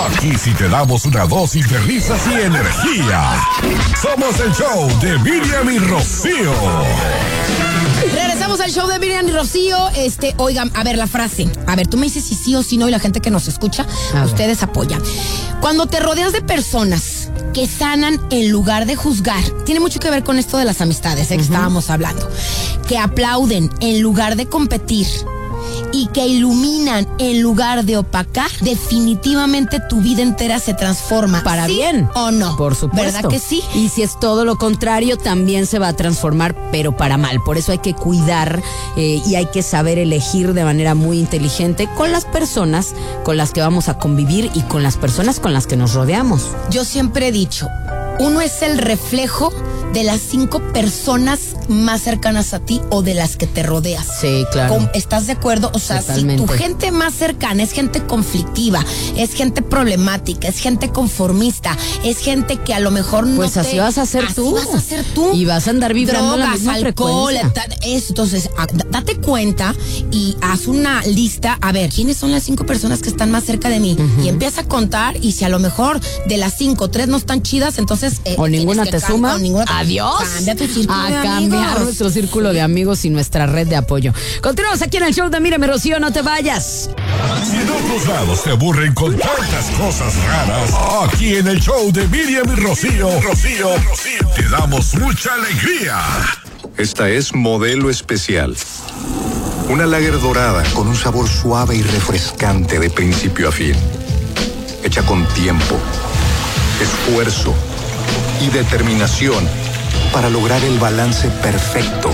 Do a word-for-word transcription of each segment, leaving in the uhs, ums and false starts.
Aquí sí te damos una dosis de risas y energía. Somos el show de Miriam y Rocío. Regresamos al show de Miriam y Rocío. Este, oigan, a ver la frase. A ver, tú me dices si sí o si no y la gente que nos escucha, ustedes apoyan. Cuando te rodeas de personas que sanan en lugar de juzgar, tiene mucho que ver con esto de las amistades, ¿eh? Uh-huh. Que estábamos hablando. Que aplauden en lugar de competir y que iluminan en lugar de opacar, definitivamente tu vida entera se transforma. ¿Para ¿Sí bien? ¿O no? Por supuesto. ¿Verdad que sí? Y si es todo lo contrario, también se va a transformar, pero para mal. Por eso hay que cuidar eh, y hay que saber elegir de manera muy inteligente con las personas con las que vamos a convivir y con las personas con las que nos rodeamos. Yo siempre he dicho, uno es el reflejo de las cinco personas más cercanas a ti o de las que te rodeas. Sí, claro. ¿Cómo, ¿estás de acuerdo? O sea, totalmente. Si tu gente más cercana es gente conflictiva, es gente problemática, es gente conformista, es gente que a lo mejor no pues te... Pues así vas a ser tú. vas a ser tú. Y vas a andar vibrando Drogas, la misma alcohol, frecuencia. Eso, entonces, date cuenta y haz una lista. A ver, ¿quiénes son las cinco personas que están más cerca de mí? Uh-huh. Y empieza a contar y si a lo mejor de las cinco, tres no están chidas, entonces... Eh, o ninguna te can- suma. O ninguna te Adiós. Cambia tu círculo a de cambiar amigos. nuestro círculo de amigos y nuestra red de apoyo. Continuamos aquí en el show de Mírame, Rocío, no te vayas. Si en otros lados te aburren con tantas cosas raras, aquí en el show de Miriam y Rocío, Rocío, Rocío, te damos mucha alegría. Esta es Modelo Especial. Una lager dorada con un sabor suave y refrescante de principio a fin. Hecha con tiempo, esfuerzo y determinación para lograr el balance perfecto.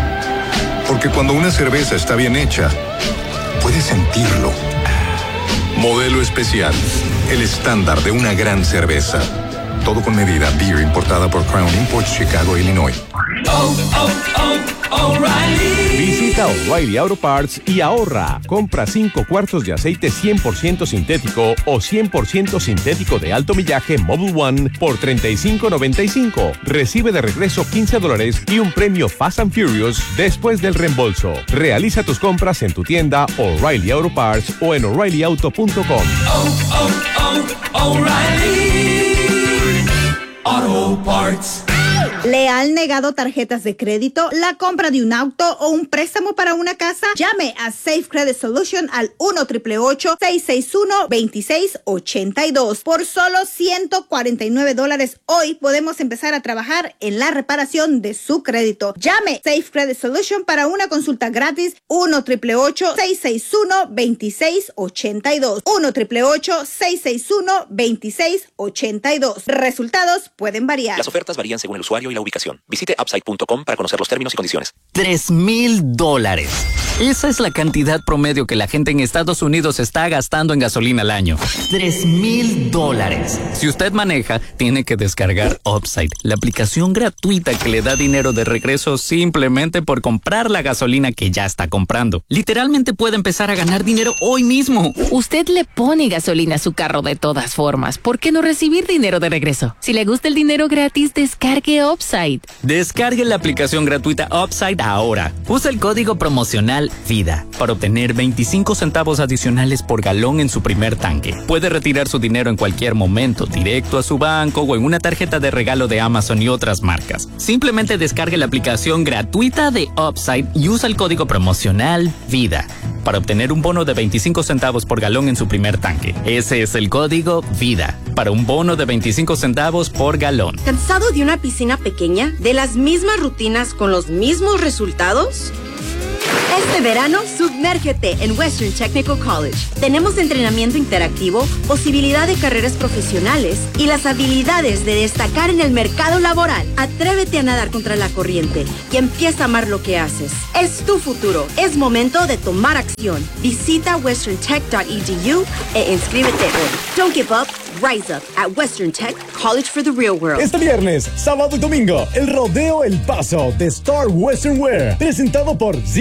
Porque cuando una cerveza está bien hecha, puedes sentirlo. Modelo Especial, el estándar de una gran cerveza. Todo con medida. Beer importada por Crown Imports, Chicago, Illinois. Oh, oh, oh, O'Reilly. Visita O'Reilly Auto Parts y ahorra. Compra cinco cuartos de aceite cien por ciento sintético o cien por ciento sintético de alto millaje Mobil One por treinta y cinco noventa y cinco. Recibe de regreso quince dólares y un premio Fast and Furious después del reembolso. Realiza tus compras en tu tienda O'Reilly Auto Parts o en O'Reilly Auto punto com. Oh, oh, oh, O'Reilly Auto Parts. ¿Le han negado tarjetas de crédito, la compra de un auto o un préstamo para una casa? Llame a Safe Credit Solution al uno, ocho ocho ocho, seis seis uno, dos seis ocho dos. Por solo ciento cuarenta y nueve dólares hoy podemos empezar a trabajar en la reparación de su crédito. Llame Safe Credit Solution para una consulta gratis. uno, ocho ocho ocho, seis seis uno, dos seis ocho dos. uno, ocho ocho ocho, seis seis uno, dos seis ocho dos. Resultados pueden variar. Las ofertas varían según el usuario y la ubicación. Visite upside punto com para conocer los términos y condiciones. Tres mil dólares. Esa es la cantidad promedio que la gente en Estados Unidos está gastando en gasolina al año. Tres mil dólares. Si usted maneja, tiene que descargar Upside, la aplicación gratuita que le da dinero de regreso simplemente por comprar la gasolina que ya está comprando. Literalmente puede empezar a ganar dinero hoy mismo. Usted le pone gasolina a su carro de todas formas. ¿Por qué no recibir dinero de regreso? Si le gusta el dinero gratis, descargue Upside. Descargue la aplicación gratuita Upside ahora. Usa el código promocional VIDA para obtener veinticinco centavos adicionales por galón en su primer tanque. Puede retirar su dinero en cualquier momento, directo a su banco o en una tarjeta de regalo de Amazon y otras marcas. Simplemente descargue la aplicación gratuita de Upside y usa el código promocional VIDA para obtener un bono de veinticinco centavos por galón en su primer tanque. Ese es el código VIDA para un bono de veinticinco centavos por galón. ¿Cansado de una piscina pequeña? ¿De las mismas rutinas con los mismos resultados? Este verano, sumérgete en Western Technical College. Tenemos entrenamiento interactivo, posibilidad de carreras profesionales y las habilidades de destacar en el mercado laboral. Atrévete a nadar contra la corriente y empieza a amar lo que haces. Es tu futuro. Es momento de tomar acción. Visita western tech punto e d u e inscríbete hoy. Don't give up. Rise up at Western Tech College for the Real World. Este viernes, sábado y domingo, el Rodeo El Paso de Star Western Wear, presentado por Z-Tex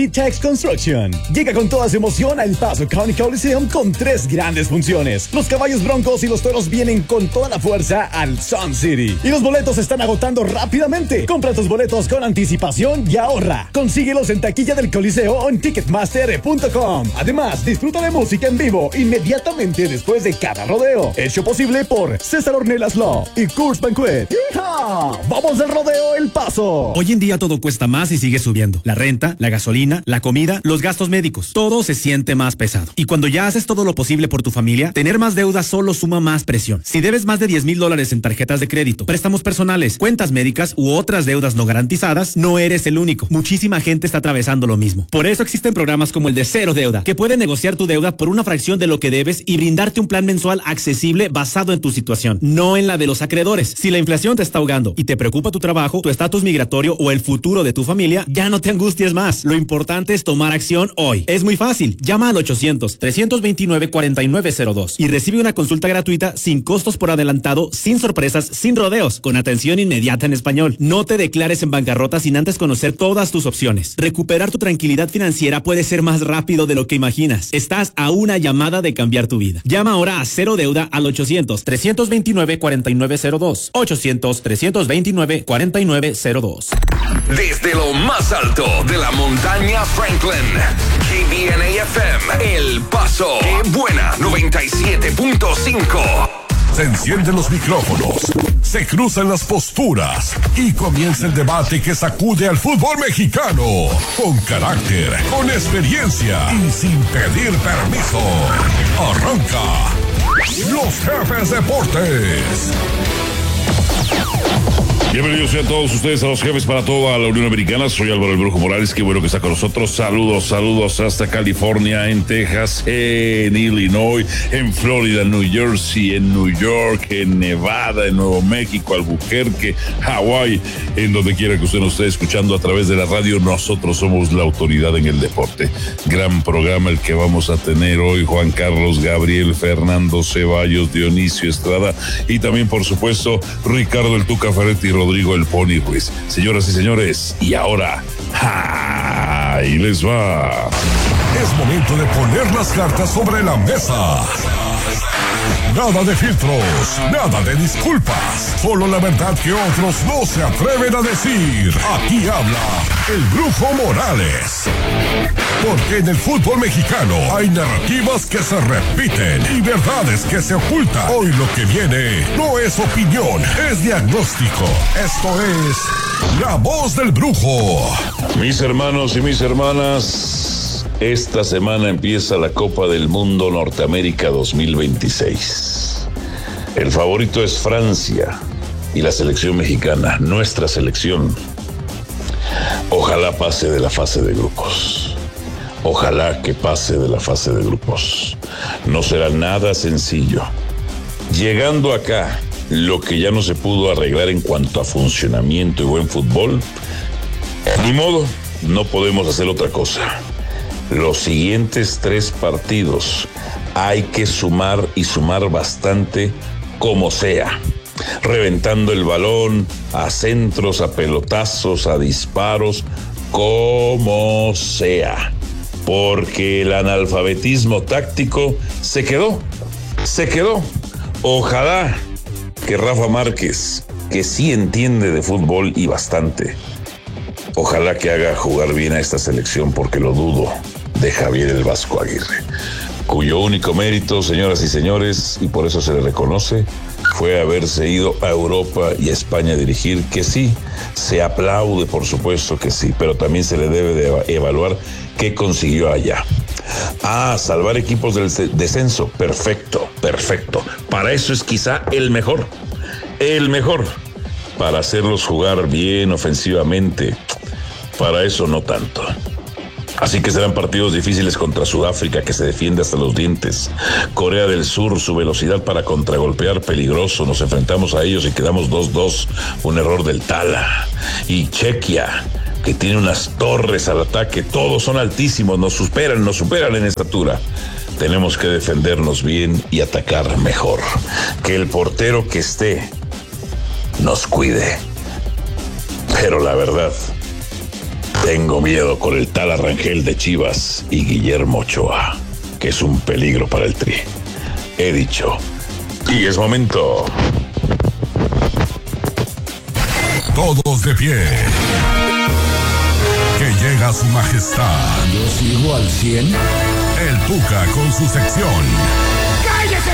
Construction. Llega con toda su emoción a El Paso County Coliseum con tres grandes funciones. Los caballos broncos y los toros vienen con toda la fuerza al Sun City. Y los boletos se están agotando rápidamente. Compra tus boletos con anticipación y ahorra. Consíguelos en taquilla del Coliseo o en ticketmaster punto com. Además, disfruta de música en vivo inmediatamente después de cada rodeo. Hecho posible por César Ornelas Law y Coors Banquet. ¡Hija! ¡Vamos del rodeo El Paso! Hoy en día todo cuesta más y sigue subiendo. La renta, la gasolina, la comida, los gastos médicos. Todo se siente más pesado. Y cuando ya haces todo lo posible por tu familia, tener más deuda solo suma más presión. Si debes más de diez mil dólares en tarjetas de crédito, préstamos personales, cuentas médicas u otras deudas no garantizadas, no eres el único. Muchísima gente está atravesando lo mismo. Por eso existen programas como el de Cero Deuda, que puede negociar tu deuda por una fracción de lo que debes y brindarte un plan mensual accesible basado en tu situación, no en la de los acreedores. Si la inflación te está ahogando y te preocupa tu trabajo, tu estatus migratorio o el futuro de tu familia, ya no te angusties más. Lo importante es tomar acción hoy. Es muy fácil. Llama al ochocientos, trescientos veintinueve, cuarenta y nueve cero dos y recibe una consulta gratuita sin costos por adelantado, sin sorpresas, sin rodeos, con atención inmediata en español. No te declares en bancarrota sin antes conocer todas tus opciones. Recuperar tu tranquilidad financiera puede ser más rápido de lo que imaginas. Estás a una llamada de cambiar tu vida. Llama ahora a Cero Deuda al ochocientos, trescientos veintinueve, cuarenta y nueve cero dos. ochocientos, trescientos veintinueve, cuarenta y nueve cero dos. Desde lo más alto de la montaña Franklin, K B N A F M, El Paso, Qué Buena, noventa y siete punto cinco. Se encienden los micrófonos, se cruzan las posturas y comienza el debate que sacude al fútbol mexicano. Con carácter, con experiencia y sin pedir permiso. Arranca Los Jefes Deportes. Bienvenidos sean todos ustedes a Los Jefes para toda la Unión Americana. Soy Álvaro El Brujo Morales, qué bueno que está con nosotros. Saludos, saludos hasta California, en Texas, en Illinois, en Florida, en New Jersey, en New York, en Nevada, en Nuevo México, Albuquerque, Hawái, en donde quiera que usted nos esté escuchando a través de la radio. Nosotros somos la autoridad en el deporte. Gran programa el que vamos a tener hoy. Juan Carlos, Gabriel, Fernando Ceballos, Dionisio Estrada y también, por supuesto, Ricardo El Tuca Ferretti y Rodrigo El Pony Ruiz. Señoras y señores, y ahora, ahí les va. Es momento de poner las cartas sobre la mesa. Nada de filtros, nada de disculpas, solo la verdad que otros no se atreven a decir. Aquí habla el Brujo Morales. Porque en el fútbol mexicano hay narrativas que se repiten y verdades que se ocultan. Hoy lo que viene no es opinión, es diagnóstico. Esto es La Voz del Brujo. Mis hermanos y mis hermanas, esta semana empieza la Copa del Mundo Norteamérica dos mil veintiséis. El favorito es Francia y la selección mexicana, nuestra selección. Ojalá pase de la fase de grupos. Ojalá que pase de la fase de grupos. No será nada sencillo. Llegando acá, lo que ya no se pudo arreglar en cuanto a funcionamiento y buen fútbol, ni modo, no podemos hacer otra cosa. Los siguientes tres partidos hay que sumar y sumar bastante como sea, reventando el balón a centros, a pelotazos, a disparos, como sea, porque el analfabetismo táctico se quedó, se quedó. Ojalá que Rafa Márquez, que sí entiende de fútbol y bastante, ojalá que haga jugar bien a esta selección, porque lo dudo, de Javier el Vasco Aguirre, cuyo único mérito, señoras y señores, y por eso se le reconoce, fue haberse ido a Europa y a España a dirigir, que sí, se aplaude, por supuesto que sí, pero también se le debe de evaluar qué consiguió allá. Ah, salvar equipos del descenso, perfecto, perfecto. Para eso es quizá el mejor, el mejor. Para hacerlos jugar bien ofensivamente, para eso no tanto. Así que serán partidos difíciles contra Sudáfrica, que se defiende hasta los dientes. Corea del Sur, su velocidad para contragolpear, peligroso. Nos enfrentamos a ellos y quedamos dos dos. Un error del Tala. Y Chequia, que tiene unas torres al ataque. Todos son altísimos, nos superan, nos superan en estatura. Tenemos que defendernos bien y atacar mejor. Que el portero que esté nos cuide. Pero la verdad, Tengo miedo con el tal Arrangel de Chivas y Guillermo Ochoa, que es un peligro para el Tri. He dicho, y es momento. Todos de pie. Que llega su majestad. Yo sigo al cien. El Tuca con su sección. ¡Cállese,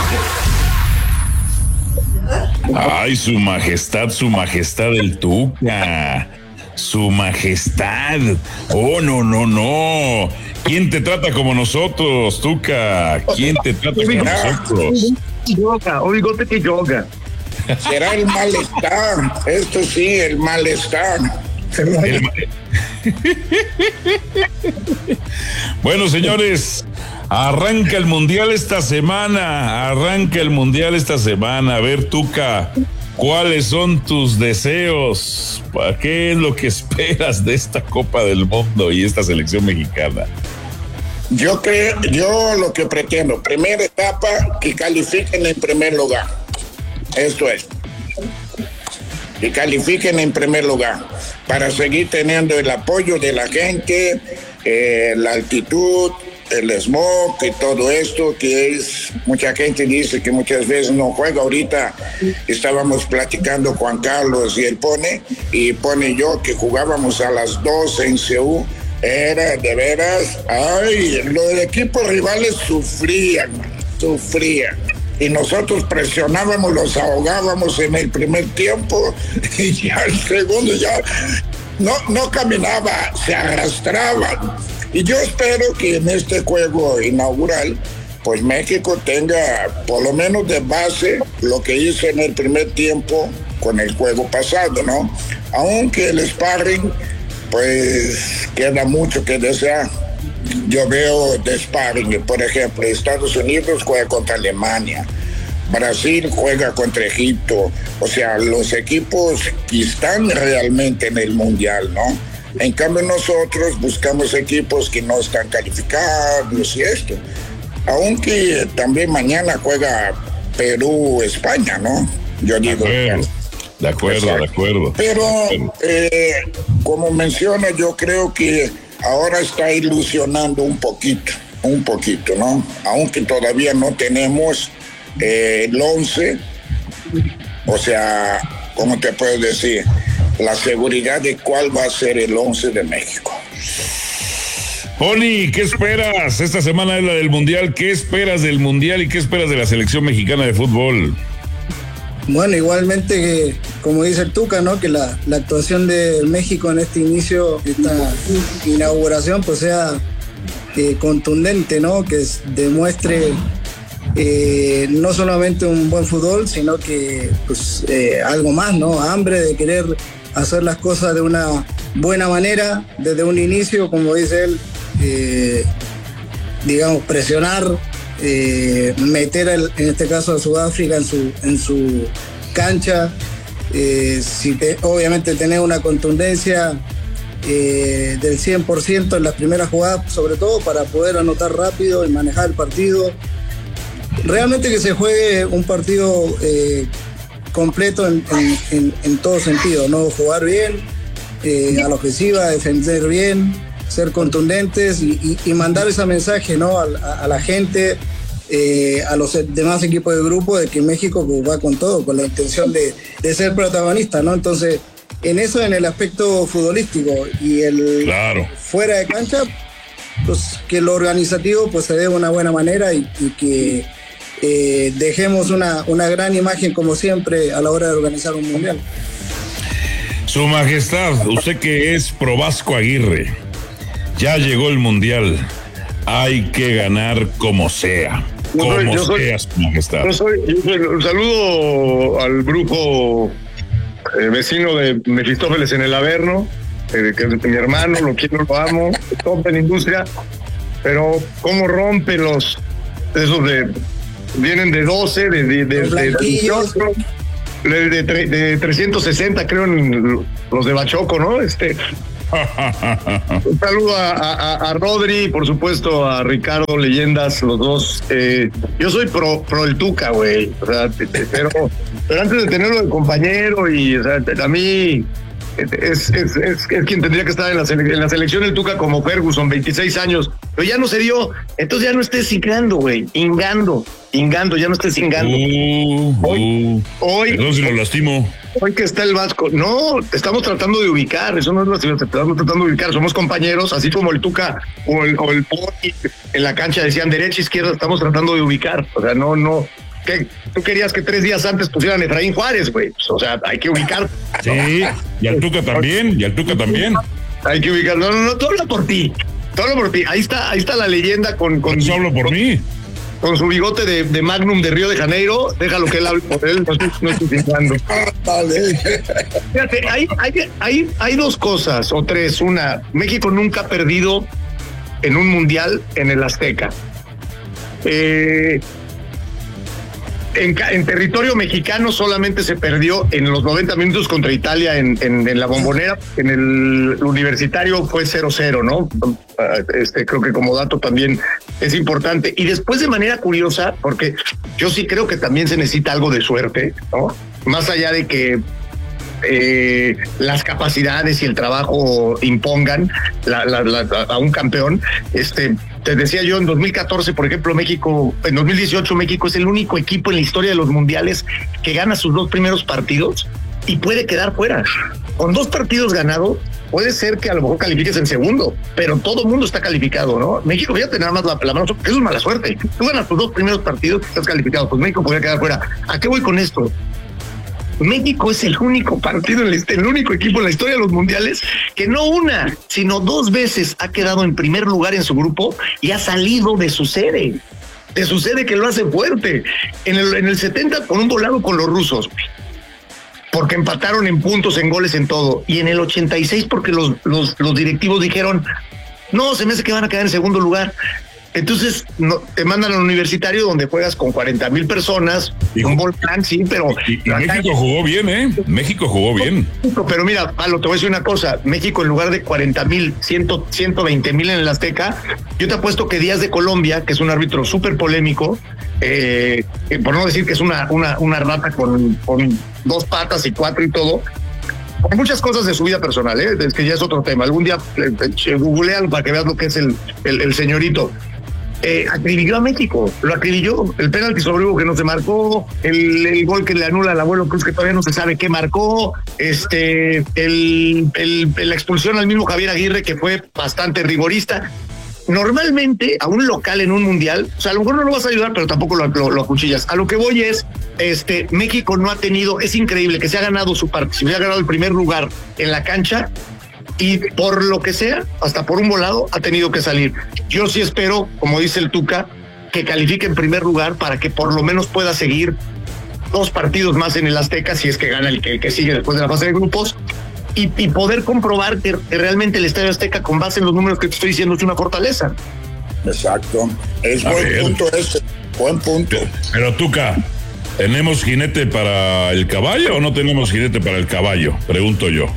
carajo! Ay, su majestad, su majestad el Tuca. Su majestad. Oh, no, no, no. ¿Quién te trata como nosotros, Tuca? ¿Quién te trata como nosotros? Yoga, o bigote que yoga. Será el malestar. Esto sí, el malestar. El ma- Bueno, señores, arranca el mundial esta semana. Arranca el mundial esta semana. A ver, Tuca, ¿cuáles son tus deseos? ¿Para qué es lo que esperas de esta Copa del Mundo y esta selección mexicana? Yo creo, yo lo que pretendo, primera etapa, que califiquen en primer lugar. Esto es. Que califiquen en primer lugar. Para seguir teniendo el apoyo de la gente, eh, la altitud, el smog y todo esto, que es, mucha gente dice que muchas veces no juega. Ahorita estábamos platicando Juan Carlos y él pone, y pone yo que jugábamos a las doce en Seúl. Era de veras, ay, los equipos rivales sufrían, sufrían. Y nosotros presionábamos, los ahogábamos en el primer tiempo, y ya el segundo ya no, no caminaba, se arrastraban. Y yo espero que en este juego inaugural, pues México tenga por lo menos de base lo que hizo en el primer tiempo con el juego pasado, ¿no? Aunque el sparring, pues queda mucho que desear. Yo veo de sparring, por ejemplo, Estados Unidos juega contra Alemania, Brasil juega contra Egipto, o sea, los equipos que están realmente en el mundial, ¿no? En cambio nosotros buscamos equipos que no están calificados y esto. Aunque también mañana juega Perú-España, ¿no? Yo digo... De acuerdo, de acuerdo. De acuerdo. Pero, eh, como menciona, yo creo que ahora está ilusionando un poquito, un poquito, ¿no? Aunque todavía no tenemos eh, el once, o sea, ¿cómo te puedo decir? La seguridad de cuál va a ser el once de México. Pony, ¿qué esperas? Esta semana es la del Mundial. ¿Qué esperas del Mundial y qué esperas de la selección mexicana de fútbol? Bueno, igualmente, como dice el Tuca, ¿no? Que la, la actuación de México en este inicio, esta inauguración, pues sea eh, contundente, ¿no? Que es, demuestre eh, no solamente un buen fútbol, sino que pues eh, algo más, ¿no? Hambre de querer hacer las cosas de una buena manera desde un inicio, como dice él, eh, digamos, presionar. Eh, meter el, en este caso a Sudáfrica en su, en su cancha, eh, si te, obviamente tener una contundencia eh, del cien por ciento en las primeras jugadas, sobre todo para poder anotar rápido y manejar el partido. Realmente que se juegue un partido eh, completo en, en, en, en todo sentido, ¿no? Jugar bien, eh, a la ofensiva, defender bien, ser contundentes y, y, y mandar ese mensaje, ¿no? a, a, a la gente, eh, a los demás equipos de grupo, de que México pues, va con todo, con la intención de, de ser protagonista, ¿no? Entonces, en eso, en el aspecto futbolístico y el claro. fuera de cancha, pues que lo organizativo pues se dé de una buena manera y, y que eh, dejemos una, una gran imagen como siempre a la hora de organizar un mundial. Su Majestad, usted que es pro Vasco Aguirre, ya llegó el mundial, hay que ganar como sea, como yo soy, yo soy, sea, Su Majestad. Yo soy, yo soy, un saludo al grupo eh, vecino de Mefistófeles en el Averno, eh, que es mi hermano, lo quiero, lo amo, top en la industria, pero cómo rompe los, esos de, vienen de doce, de, de, de, de dieciocho, de, de, de, de trescientos sesenta creo en los de Bachoco, ¿no? Este... Un saludo a, a, a Rodri, por supuesto a Ricardo, leyendas, los dos. Eh, yo soy pro, pro el Tuca, güey. O sea, te, te, pero, pero antes de tenerlo de compañero y, o sea, te, a mí es, es, es, es quien tendría que estar en la, sele- en la selección el Tuca como Ferguson, veintiséis años, pero ya no se dio, entonces ya no estés ingando, güey, ingando, ingando, ya no estés ingando. Uh, hoy, uh, hoy, perdón si lo lastimo. Hoy que está el Vasco, no, te estamos tratando de ubicar, eso no es la te estamos tratando de ubicar, somos compañeros, así como el Tuca o el, o el Pony en la cancha decían derecha, izquierda, estamos tratando de ubicar, o sea, no, no, ¿qué? Tú querías que tres días antes pusieran Efraín Juárez, güey, o sea, hay que ubicar. Sí, y al Tuca también, y al Tuca también. Hay que ubicar, no, no, no, tú habla por ti, tú habla por ti, ahí está, ahí está la leyenda con... con yo hablo por con, mí. Con su bigote de, de Magnum de Río de Janeiro, déjalo que él hable por él, no estoy, no estoy pensando. Fíjate, hay, hay, hay, hay dos cosas, o tres. Una, México nunca ha perdido en un mundial en el Azteca. Eh, en, en territorio mexicano solamente se perdió en los noventa minutos contra Italia en, en, en la Bombonera. En el Universitario fue cero cero, ¿no? Este, creo que como dato también es importante. Y después, de manera curiosa, porque yo sí creo que también se necesita algo de suerte, ¿no? Más allá de que eh, las capacidades y el trabajo impongan la, la, la, a un campeón. Este, te decía yo, en dos mil catorce, por ejemplo, México, en dos mil dieciocho, México es el único equipo en la historia de los mundiales que gana sus dos primeros partidos y puede quedar fuera. Con dos partidos ganados, puede ser que a lo mejor califiques en segundo, pero todo el mundo está calificado, ¿no? México, fíjate nada más la, la mano, eso es mala suerte. Tú ganas tus dos primeros partidos, estás calificado, pues México podría quedar fuera. ¿A qué voy con esto? México es el único partido, el único equipo en la historia de los mundiales que no una, sino dos veces ha quedado en primer lugar en su grupo y ha salido de su sede. De su sede que lo hace fuerte. En el, en el setenta con un volado con los rusos, porque empataron en puntos, en goles, en todo. Y en el ochenta y seis porque los, los, los directivos dijeron, no, se me hace que van a quedar en segundo lugar. Entonces no, te mandan al Universitario donde juegas con cuarenta mil personas, y un volcán, sí, pero... Y, y México jugó bien, ¿eh? México jugó bien. Pero mira, Pablo, te voy a decir una cosa. México, en lugar de cuarenta mil, ciento veinte mil en el Azteca, yo te apuesto que Díaz de Colombia, que es un árbitro súper polémico, eh, por no decir que es una, una, una rata con, con dos patas y cuatro y todo, con muchas cosas de su vida personal, ¿eh? Es que ya es otro tema. Algún día eh, eh, googlealo para que veas lo que es el, el, el señorito. Eh, acribilló a México, lo acribilló, el penalti sobre Hugo que no se marcó, el, el gol que le anula al Abuelo Cruz que todavía no se sabe qué marcó, este, el, el, la expulsión al mismo Javier Aguirre que fue bastante rigorista. Normalmente a un local en un mundial, o sea, a lo mejor no lo vas a ayudar, pero tampoco lo, lo, lo acuchillas. A lo que voy es, este, México no ha tenido, es increíble que se ha ganado su parte, se ha ganado el primer lugar en la cancha, y por lo que sea, hasta por un volado, ha tenido que salir. Yo sí espero, como dice el Tuca, que califique en primer lugar para que por lo menos pueda seguir dos partidos más en el Azteca, si es que gana el que, el que sigue después de la fase de grupos, y, y poder comprobar que, que realmente el Estadio Azteca, con base en los números que te estoy diciendo, es una fortaleza. Exacto. Es A buen ver. punto ese. Buen punto. Pero Tuca, ¿tenemos jinete para el caballo o no tenemos jinete para el caballo? Pregunto yo.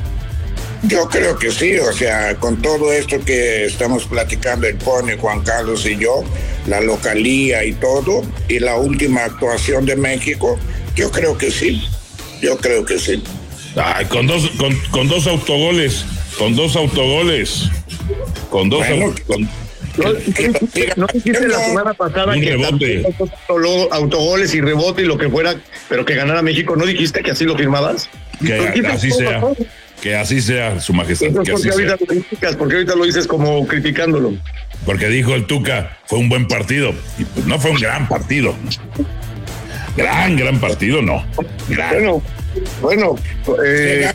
Yo creo que sí, o sea, con todo esto que estamos platicando el Pony, Juan Carlos y yo, la localía y todo, y la última actuación de México, yo creo que sí, yo creo que sí. Ay, con dos, con, con dos autogoles, con dos autogoles, con dos Bueno, au- con- No, no dijiste la semana pasada Un que rebote. también solo autogoles y rebote y lo que fuera, pero que ganara México. ¿No dijiste que así lo firmabas? que ¿Lo dijiste así todo, sea, no? que así sea, su majestad, Entonces, que ¿por así qué sea. ahorita lo criticas? ¿Por qué ahorita lo dices como criticándolo? Porque dijo el Tuca, fue un buen partido. Y pues no fue un gran partido. Gran, gran partido, no. Gran. Bueno, bueno, eh,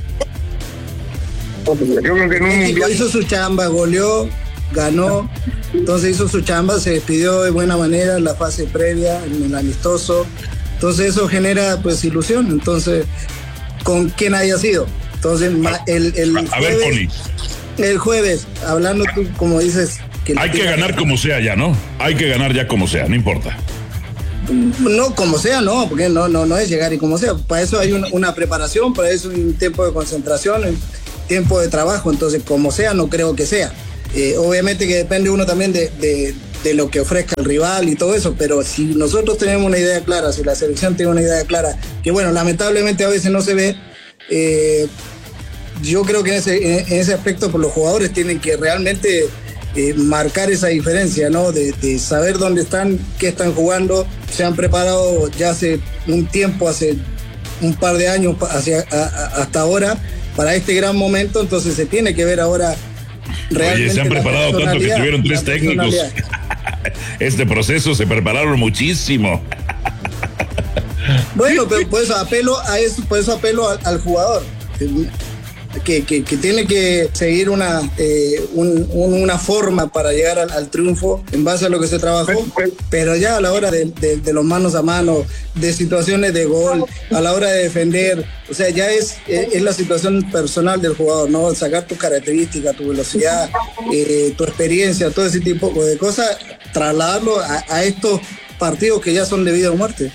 yo creo que en un México mundial hizo su chamba, goleó, ganó, entonces hizo su chamba, se despidió de buena manera en la fase previa, en el amistoso, entonces eso genera pues ilusión, entonces con quién haya sido, entonces ma- el, el A ver, jueves, Poli, el jueves, hablando tú como dices, que hay que ganar como sea ya, ¿no? Hay que ganar ya como sea, no importa. no como sea, no, porque no, no, no es llegar y como sea, para eso hay una, una preparación, para eso hay un tiempo de concentración, un tiempo de trabajo, entonces como sea no creo que sea. Eh, obviamente que depende uno también de, de, de lo que ofrezca el rival y todo eso, pero si nosotros tenemos una idea clara, si la selección tiene una idea clara, que bueno, lamentablemente a veces no se ve, eh, yo creo que en ese, en ese aspecto pues, los jugadores tienen que realmente eh, marcar esa diferencia, ¿no? De, de saber dónde están, qué están jugando. Se han preparado ya hace un tiempo, hace un par de años hacia, a, a, hasta ahora para este gran momento, entonces se tiene que ver ahora realmente. Oye, se han preparado tanto que tuvieron tres técnicos. Este proceso se prepararon muchísimo. Bueno, pero por eso apelo a eso, por eso apelo al, al jugador. Que, que, que tiene que seguir una, eh, un, un, una forma para llegar al, al triunfo en base a lo que se trabajó, pero ya a la hora de, de, de los manos a mano, de situaciones de gol, a la hora de defender, o sea, ya es, es la situación personal del jugador, ¿no? Sacar tus características, tu velocidad, eh, tu experiencia, todo ese tipo de cosas, trasladarlo a, a estos partidos que ya son de vida o muerte.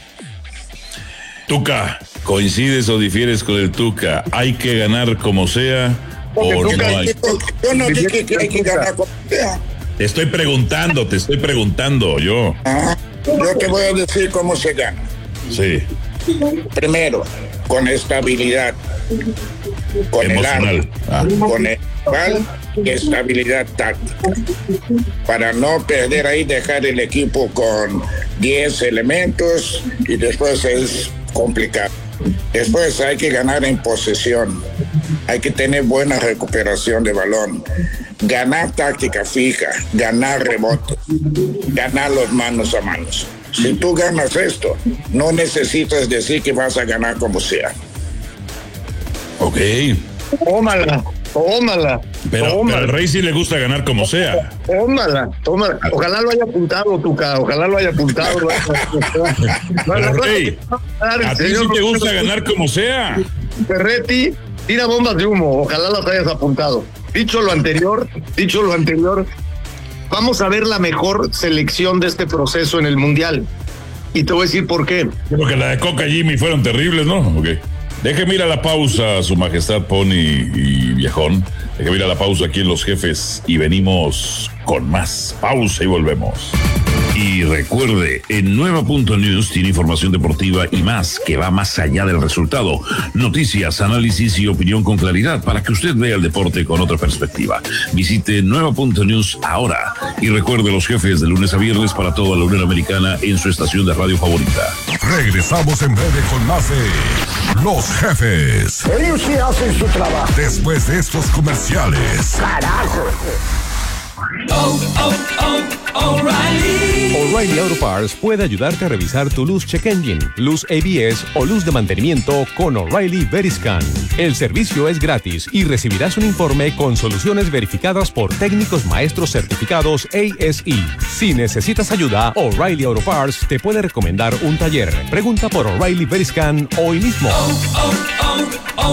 Tuca, ¿coincides o difieres con el Tuca? ¿Hay que ganar como sea o no hay? Yo no dije que hay que ganar como sea. Te estoy preguntando, te estoy preguntando yo. Ajá. Yo te voy a decir cómo se gana. Sí. Primero, con estabilidad. Con emocional. El ah. Con el igual, estabilidad táctica. Para no perder ahí, dejar el equipo con diez elementos y después es complicado. Después hay que ganar en posesión, hay que tener buena recuperación de balón, ganar táctica fija, ganar rebote, ganar los manos a manos. Si tú ganas esto, no necesitas decir que vas a ganar como sea. Ok. Tómala, tómala. Pero, tómala. pero al Rey sí le gusta ganar como sea. Tómala, tómala. Ojalá lo haya apuntado, Tuca. Ojalá lo haya apuntado. Pero Rey, a ti sí te gusta ganar como sea. Ferretti tira bombas de humo. Ojalá las hayas apuntado. Dicho lo anterior, dicho lo anterior, vamos a ver la mejor selección de este proceso en el Mundial. Y te voy a decir por qué. Porque la de Coca Jimmy fueron terribles, ¿no? Ok. Déjeme ir a la pausa, Su Majestad Pony y Viejón. Déjeme ir a la pausa aquí en Los Jefes y venimos con más. Pausa y volvemos. Y recuerde, en Nueva Punto News tiene información deportiva y más que va más allá del resultado. Noticias, análisis y opinión con claridad para que usted vea el deporte con otra perspectiva. Visite Nueva Punto News ahora y recuerde Los Jefes de lunes a viernes para toda la Unión Americana en su estación de radio favorita. Regresamos en breve con más de Los Jefes. Ellos sí hacen su trabajo. Después de estos comerciales. Carajo. Oh, oh, oh, O'Reilly. O'Reilly Auto Parts puede ayudarte a revisar tu luz check engine, luz A B S o luz de mantenimiento con O'Reilly Veriscan. El servicio es gratis y recibirás un informe con soluciones verificadas por técnicos maestros certificados A S E. Si necesitas ayuda, O'Reilly Auto Parts te puede recomendar un taller. Pregunta por O'Reilly Veriscan hoy mismo. Oh, oh, oh,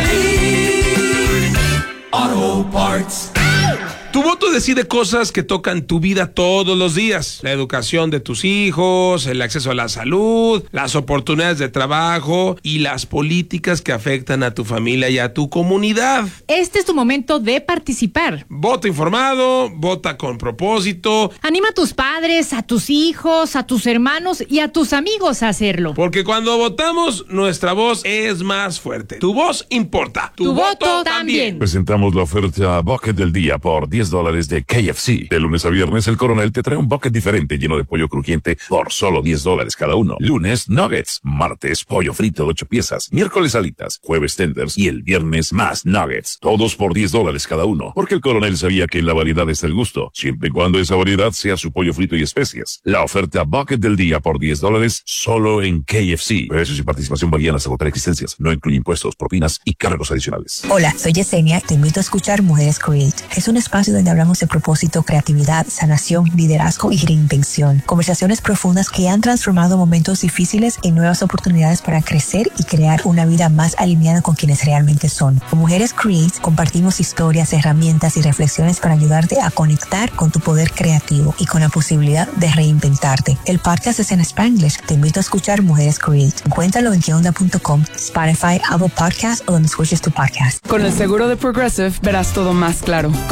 O'Reilly Auto Parts. Tu voto decide cosas que tocan tu vida todos los días. La educación de tus hijos, el acceso a la salud, las oportunidades de trabajo y las políticas que afectan a tu familia y a tu comunidad. Este es tu momento de participar. Vota informado, vota con propósito. Anima a tus padres, a tus hijos, a tus hermanos y a tus amigos a hacerlo. Porque cuando votamos, nuestra voz es más fuerte. Tu voz importa. Tu, tu voto, voto también. Presentamos la oferta Bucket del Día por diez dólares de K F C. De lunes a viernes, el Coronel te trae un bucket diferente lleno de pollo crujiente por solo diez dólares cada uno. Lunes, nuggets. Martes, pollo frito de ocho piezas. Miércoles, alitas. Jueves, tenders. Y el viernes, más nuggets. Todos por diez dólares cada uno. Porque el Coronel sabía que en la variedad está el gusto, siempre y cuando esa variedad sea su pollo frito y especias. La oferta Bucket del Día por diez dólares solo en K F C. Precios y participación varían hasta agotar existencias. No incluye impuestos, propinas y cargos adicionales. Hola, soy Yesenia. Te invito a escuchar Mujeres Create. Es un espacio donde hablamos de propósito, creatividad, sanación, liderazgo y reinvención. Conversaciones profundas que han transformado momentos difíciles en nuevas oportunidades para crecer y crear una vida más alineada con quienes realmente son. Con Mujeres Create compartimos historias, herramientas y reflexiones para ayudarte a conectar con tu poder creativo y con la posibilidad de reinventarte. El podcast es en Spanglish. Te invito a escuchar Mujeres Create. Encuéntralo en que onda punto com, Spotify, Apple Podcasts o donde escuches tu podcast. Con el seguro de Progressive verás todo más claro. Como los vecinos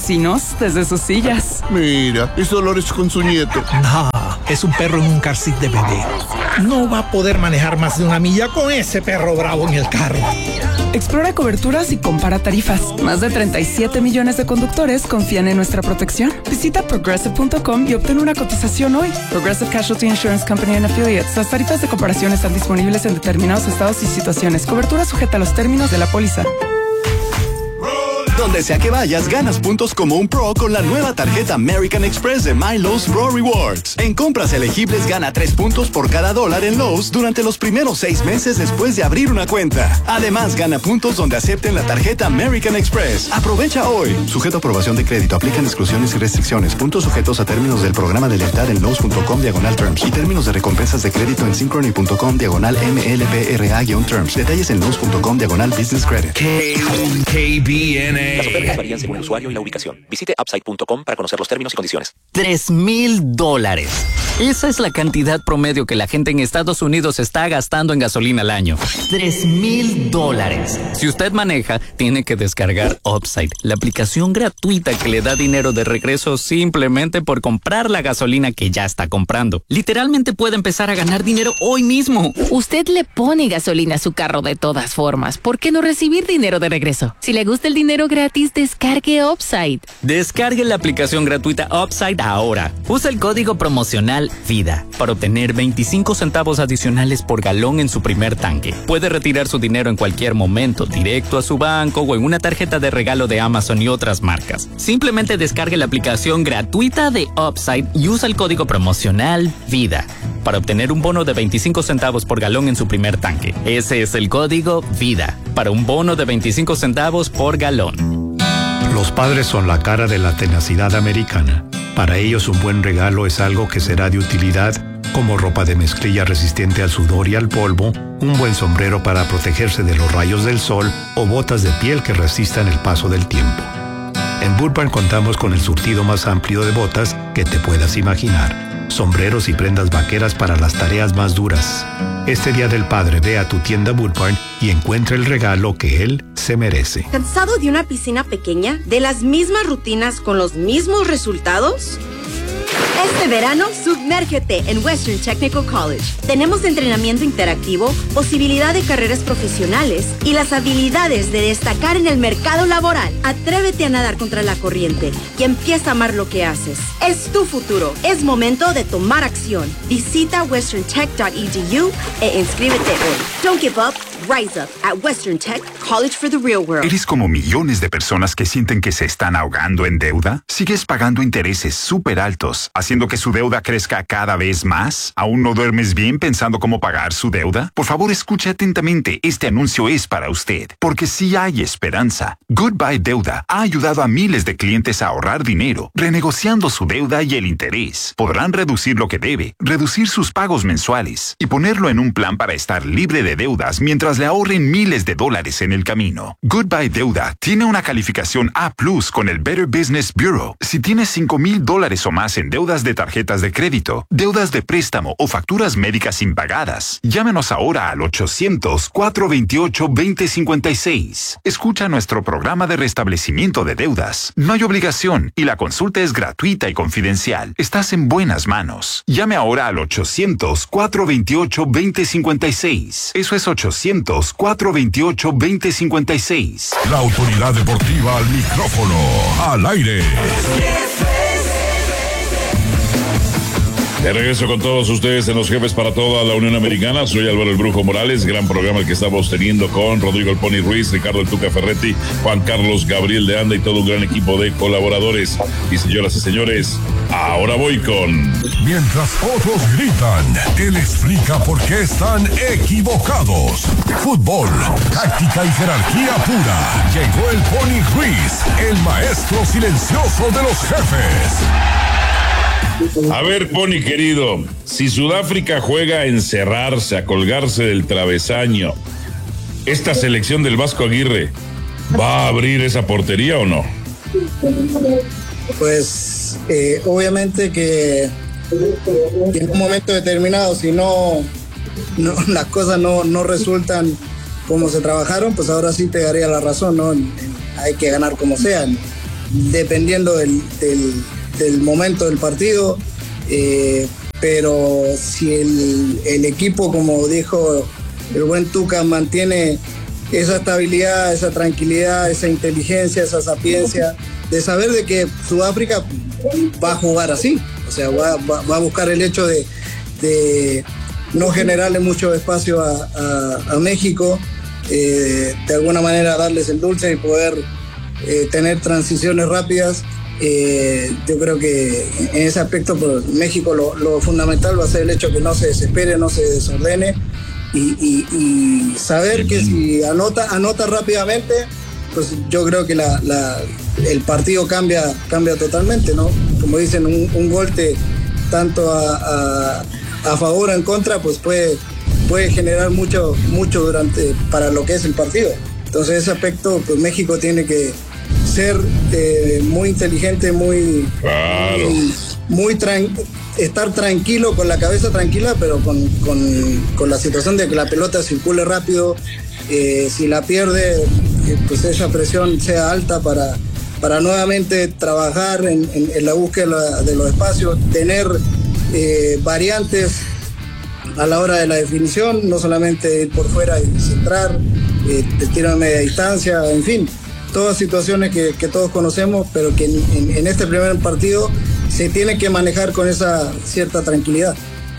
vecinos desde sus sillas. Mira, es Dolores con su nieto. No, es un perro en un car seat de bebé. No va a poder manejar más de una milla con ese perro bravo en el carro. Explora coberturas y compara tarifas. Más de treinta y siete millones de conductores confían en nuestra protección. Visita progressive punto com y obtén una cotización hoy. Progressive Casualty Insurance Company and Affiliates. Las tarifas de comparación están disponibles en determinados estados y situaciones. Cobertura sujeta a los términos de la póliza. Donde sea que vayas, ganas puntos como un pro con la nueva tarjeta American Express de My Lowe's Pro Rewards. En compras elegibles, gana tres puntos por cada dólar en Lowe's durante los primeros seis meses después de abrir una cuenta. Además, gana puntos donde acepten la tarjeta American Express. Aprovecha hoy. Sujeto a aprobación de crédito. Aplican exclusiones y restricciones. Puntos sujetos a términos del programa de lealtad en Lowe's punto com diagonal terms y términos de recompensas de crédito en synchrony punto com diagonal M L P R A-terms. Detalles en Lowe's punto com diagonal business credit. K B N A. Las ofertas varían según el usuario y la ubicación. Visite upside punto com para conocer los términos y condiciones. Tres mil dólares. Esa es la cantidad promedio que la gente en Estados Unidos está gastando en gasolina al año. Tres mil dólares. Si usted maneja, tiene que descargar Upside, la aplicación gratuita que le da dinero de regreso simplemente por comprar la gasolina que ya está comprando. Literalmente puede empezar a ganar dinero hoy mismo. Usted le pone gasolina a su carro de todas formas. ¿Por qué no recibir dinero de regreso? Si le gusta el dinero gratis, descargue Upside. Descargue la aplicación gratuita Upside ahora. Usa el código promocional VIDA para obtener veinticinco centavos adicionales por galón en su primer tanque. Puede retirar su dinero en cualquier momento, directo a su banco o en una tarjeta de regalo de Amazon y otras marcas. Simplemente descargue la aplicación gratuita de Upside y usa el código promocional VIDA para obtener un bono de veinticinco centavos por galón en su primer tanque. Ese es el código VIDA para un bono de veinticinco centavos por galón. Los padres son la cara de la tenacidad americana. Para ellos un buen regalo es algo que será de utilidad, como ropa de mezclilla resistente al sudor y al polvo, un buen sombrero para protegerse de los rayos del sol o botas de piel que resistan el paso del tiempo. En Burbank contamos con el surtido más amplio de botas que te puedas imaginar, sombreros y prendas vaqueras para las tareas más duras. Este Día del Padre ve a tu tienda Burbank y encuentra el regalo que él se merece. ¿Cansado de una piscina pequeña? ¿De las mismas rutinas con los mismos resultados? Este verano, sumérgete en Western Technical College. Tenemos entrenamiento interactivo, posibilidad de carreras profesionales y las habilidades de destacar en el mercado laboral. Atrévete a nadar contra la corriente y empieza a amar lo que haces. Es tu futuro. Es momento de tomar acción. Visita western tech punto e d u e inscríbete hoy. Don't give up. Rise up at Western Tech College for the Real World. ¿Eres como millones de personas que sienten que se están ahogando en deuda? ¿Sigues pagando intereses súper altos, haciendo que su deuda crezca cada vez más? ¿Aún no duermes bien pensando cómo pagar su deuda? Por favor, escuche atentamente. Este anuncio es para usted, porque sí hay esperanza. Goodbye Deuda ha ayudado a miles de clientes a ahorrar dinero, renegociando su deuda y el interés. Podrán reducir lo que debe, reducir sus pagos mensuales y ponerlo en un plan para estar libre de deudas mientras le ahorren miles de dólares en el camino. Goodbye Deuda tiene una calificación A plus con el Better Business Bureau. Si tienes cinco mil dólares o más en deudas de tarjetas de crédito, deudas de préstamo o facturas médicas impagadas, llámenos ahora al ochocientos, cuatrocientos veintiocho, veinte cincuenta y seis. Escucha nuestro programa de restablecimiento de deudas. No hay obligación y la consulta es gratuita y confidencial. Estás en buenas manos. Llame ahora al ochocientos, cuatrocientos veintiocho, veinte cincuenta y seis. Eso es ochocientos, cuatrocientos veintiocho, veinte cincuenta y seis. La autoridad deportiva al micrófono, al aire. De regreso con todos ustedes en Los Jefes para toda la Unión Americana. Soy Álvaro el Brujo Morales, gran programa el que estamos teniendo con Rodrigo el Pony Ruiz, Ricardo el Tuca Ferretti, Juan Carlos Gabriel de Anda y todo un gran equipo de colaboradores. Y señoras y señores, ahora voy con... Mientras otros gritan, él explica por qué están equivocados. Fútbol, táctica y jerarquía pura. Llegó el Pony Ruiz, el maestro silencioso de los jefes. A ver, Pony querido, si Sudáfrica juega a encerrarse, a colgarse del travesaño, ¿esta selección del Vasco Aguirre va a abrir esa portería o no? Pues eh, obviamente que en un momento determinado, si no, no las cosas no, no resultan como se trabajaron, pues ahora sí te daría la razón, ¿no? Hay que ganar como sea. dependiendo del, del, del momento del partido, eh, pero si el, el equipo, como dijo el buen Tuca, mantiene esa estabilidad, esa tranquilidad, esa inteligencia, esa sapiencia de saber de que Sudáfrica va a jugar así, o sea, va, va, va a buscar el hecho de, de no generarle mucho espacio a, a, a México, eh, de alguna manera darles el dulce y poder eh, tener transiciones rápidas. Eh, yo creo que en ese aspecto pues, México lo, lo fundamental va a ser el hecho que no se desespere, no se desordene y, y, y saber que si anota, anota rápidamente, pues yo creo que la, la, el partido cambia, cambia totalmente, ¿no? Como dicen, un, un gol te, tanto a, a, a favor o en contra, pues puede, puede generar mucho, mucho durante, para lo que es el partido. Entonces ese aspecto, pues México tiene que ser eh, muy inteligente, muy, claro. muy, muy tran estar tranquilo, con la cabeza tranquila, pero con, con, con la situación de que la pelota circule rápido. Eh, si la pierde, eh, pues esa presión sea alta para, para nuevamente trabajar en, en, en la búsqueda de los espacios, tener eh, variantes a la hora de la definición, no solamente ir por fuera y centrar, eh, tiro de media distancia, en fin, todas situaciones que, que todos conocemos, pero que en, en, en este primer partido se tiene que manejar con esa cierta tranquilidad.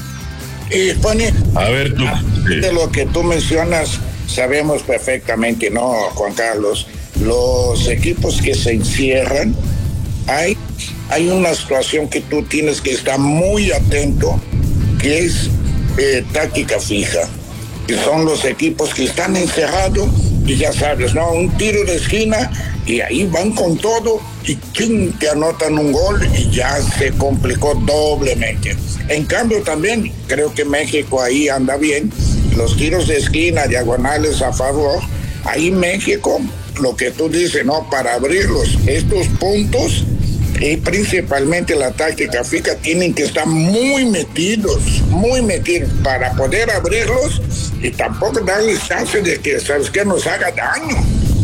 Y Pony, a ver tú, de lo que tú mencionas, sabemos perfectamente, ¿no, Juan Carlos? Los equipos que se encierran, hay, hay una situación que tú tienes que estar muy atento, que es eh, táctica fija, que son los equipos que están encerrados y ya sabes, ¿no? Un tiro de esquina y ahí van con todo y ¡ching!, te anotan un gol y ya se complicó doblemente. En cambio también creo que México ahí anda bien, los tiros de esquina, diagonales a favor, ahí México, lo que tú dices, ¿no? Para abrirlos, estos puntos y principalmente la táctica fija, tienen que estar muy metidos, muy metidos para poder abrirlos y tampoco darles chance de que, ¿sabes qué?, nos haga daño.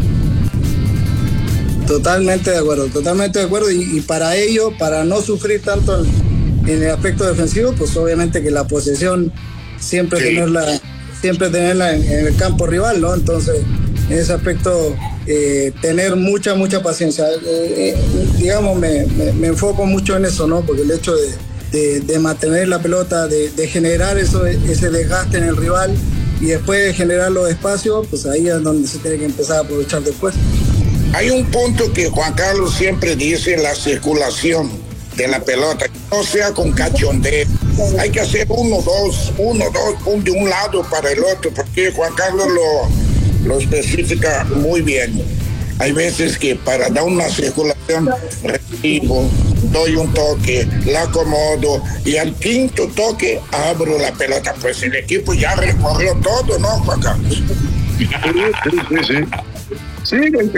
Totalmente de acuerdo, totalmente de acuerdo y, y para ello, para no sufrir tanto en, en el aspecto defensivo, pues obviamente que la posesión siempre sí. tenerla, siempre tenerla en, en el campo rival, ¿no? Entonces, en ese aspecto, eh, tener mucha, mucha paciencia. Eh, eh, digamos, me, me, me enfoco mucho en eso, ¿no? Porque el hecho de, de, de mantener la pelota, de, de generar eso, ese desgaste en el rival y después de generar los espacios, pues ahí es donde se tiene que empezar a aprovechar después. Hay un punto que Juan Carlos siempre dice, la circulación de la pelota, no sea con cachondeo. Hay que hacer uno, dos, uno, dos, un de un lado para el otro, porque Juan Carlos lo, lo especifica muy bien. Hay veces que para dar una circulación, recibo, doy un toque, la acomodo y al quinto toque abro la pelota. Pues el equipo ya recorrió todo, ¿no, Juan Carlos? Sí, sí, sí. Sí,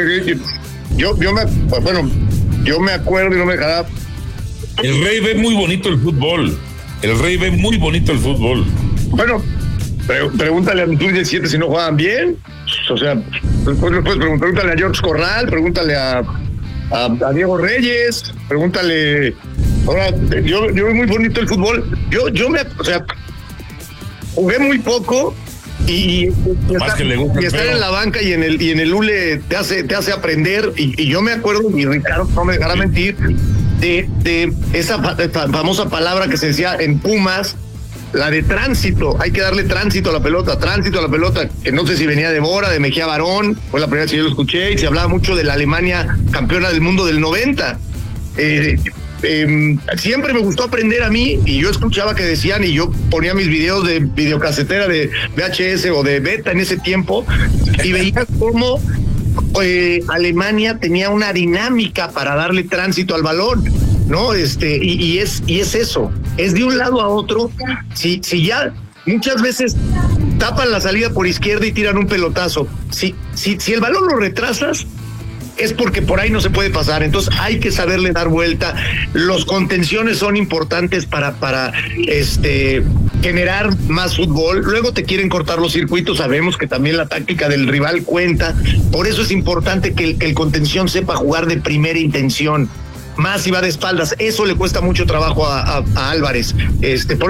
yo, yo me, bueno, yo me acuerdo y no me dejaba. El Rey ve muy bonito el fútbol. El Rey ve muy bonito el fútbol. Bueno, pre pregúntale a Club diecisiete si no juegan bien. O sea, después le puedes preguntar, pregúntale a George Corral, pregúntale a, a, a Diego Reyes, pregúntale. Ahora, yo, yo veo muy bonito el fútbol. Yo, yo me, o sea, jugué muy poco. Y, y, y, estar, y estar en la banca y en el y en el U L E te hace te hace aprender y, y yo me acuerdo, y Ricardo no me dejará mentir, de, de esa famosa palabra que se decía en Pumas, la de tránsito. Hay que darle tránsito a la pelota, tránsito a la pelota, que no sé si venía de Bora, de Mejía Barón, fue la primera vez que yo lo escuché, y se hablaba mucho de la Alemania campeona del mundo del noventa. eh, Eh, siempre me gustó aprender a mí y yo escuchaba que decían y yo ponía mis videos de videocasetera de V H S o de beta en ese tiempo y veía cómo eh, Alemania tenía una dinámica para darle tránsito al balón, ¿no? Este, y, y es y es eso, es de un lado a otro. Si, si ya muchas veces tapan la salida por izquierda y tiran un pelotazo, si, si, si el balón lo retrasas, es porque por ahí no se puede pasar. Entonces hay que saberle dar vuelta. Los contenciones son importantes para, para este, generar más fútbol. Luego te quieren cortar los circuitos. Sabemos que también la táctica del rival cuenta. Por eso es importante que el, que el contención sepa jugar de primera intención. Más si va de espaldas. Eso le cuesta mucho trabajo a, a, a Álvarez. Este, por